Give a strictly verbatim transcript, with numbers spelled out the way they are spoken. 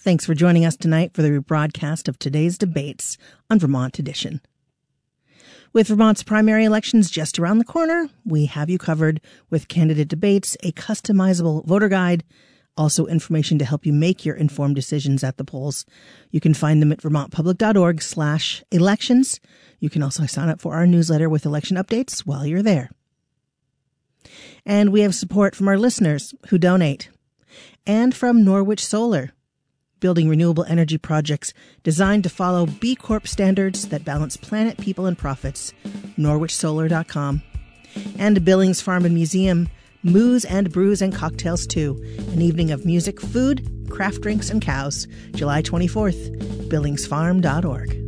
Thanks for joining us tonight for the rebroadcast of today's debates on Vermont Edition. With Vermont's primary elections just around the corner, we have you covered with candidate debates, a customizable voter guide, also information to help you make your informed decisions at the polls. You can find them at vermontpublic.org slash elections. You can also sign up for our newsletter with election updates while you're there. And we have support from our listeners who donate, and from Norwich Solar, building renewable energy projects designed to follow B Corp standards that balance planet, people, and profits. norwich solar dot com. And Billings Farm and Museum, Moos and Brews and Cocktails too. An evening of music, food, craft drinks, and cows. July twenty-fourth, billings farm dot org.